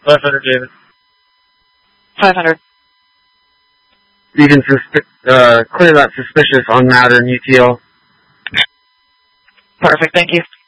500, David. 500. You can clear that suspicious on matter and UTL. Perfect, thank you.